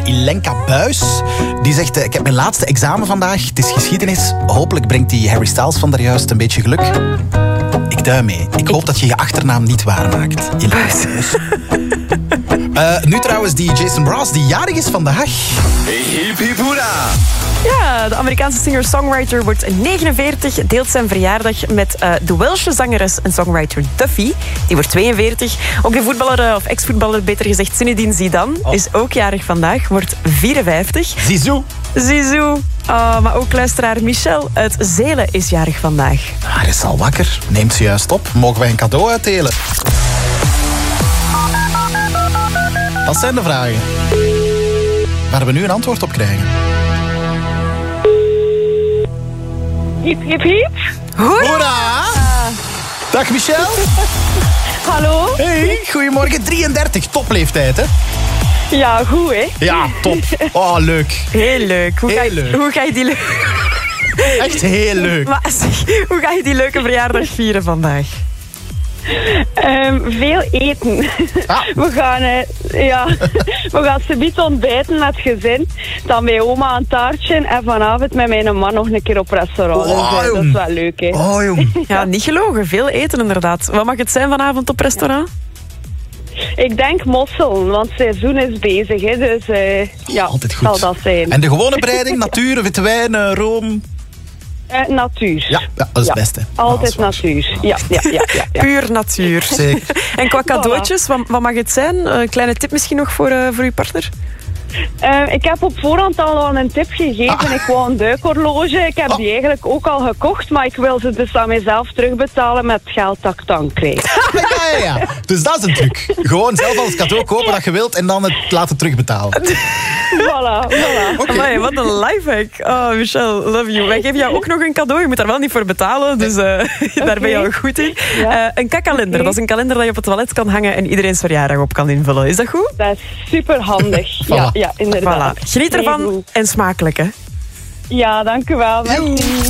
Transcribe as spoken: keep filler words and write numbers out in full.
Ilenka Buis. Die zegt, ik heb mijn laatste examen vandaag. Het is geschiedenis. Hopelijk brengt die Harry Styles van daar juist een beetje geluk. Ik duim mee. Ik hoop dat je je achternaam niet waarmaakt. Ilenka Buis. Uh, nu trouwens die Jason Mraz, die jarig is vandaag. Hip hip hoera! Ja, de Amerikaanse singer-songwriter wordt negenenveertig, deelt zijn verjaardag met uh, de Welsche zangeres en songwriter Duffy. Die wordt tweeënveertig. Ook de voetballer, uh, of ex-voetballer, beter gezegd, Zinedine Zidane, oh. is ook jarig vandaag, wordt vierenvijftig. Zizou. Zizou. Oh, maar ook luisteraar Michel uit Zelen is jarig vandaag. Ah, hij is al wakker. Neemt ze juist op. Mogen wij een cadeau uitdelen? Dat zijn de vragen waar we nu een antwoord op krijgen. Hip, hip, hip. Hoera! Hoera! Dag Michel. Hallo. Hey, goedemorgen. drieëndertig, topleeftijd, hè? Ja, goed, hè? Ja, top. Oh, leuk. Heel leuk. Hoe, Heel ga, je, leuk. hoe ga je die leuke... Echt heel leuk. Maar zeg, hoe ga je die leuke verjaardag vieren vandaag? Um, veel eten. Ah. We gaan, uh, ja, we gaan subiet ontbijten met gezin. Dan bij oma een taartje. En vanavond met mijn man nog een keer op restaurant. Oh, dus, uh, dat is wel leuk, hè? Oh, jong. Ja, niet gelogen. Veel eten inderdaad. Wat mag het zijn vanavond op restaurant? Ik denk mossel, want het seizoen is bezig, hè? Dus uh, ja, altijd goed. zal dat zijn. En de gewone bereiding, natuur, witte wijn, uh, room. Uh, natuur. Ja, ja, dat is het beste. Altijd Ja, dat is waar. natuur. Ja, ja, ja, ja, ja. Puur natuur. Zeker. En qua cadeautjes, wat, wat mag het zijn? Een kleine tip misschien nog voor, uh, voor uw partner? Uh, ik heb op voorhand al een tip gegeven. Ah. Ik wou een duikhorloge. Ik heb Ah. die eigenlijk ook al gekocht, maar ik wil ze dus aan mezelf terugbetalen met het geld dat ik dan krijg. Ja, ja, ja. Dus dat is een truc. Gewoon zelf als cadeau kopen dat je wilt en dan het laten terugbetalen. Voilà, voilà. Oké. Amai, wat een lifehack. Oh, Michel, love you. Wij geven jou ook nog een cadeau. Je moet daar wel niet voor betalen, dus uh, daar ben je al goed in. Ja. Uh, een kakkalender. Oké. Dat is een kalender dat je op het toilet kan hangen en iedereen's verjaardag op kan invullen. Is dat goed? Dat is super handig. Ja, ja, inderdaad. Voilà. Geniet ervan Nee, goed. en smakelijk, hè. Ja, dank u wel. Merci.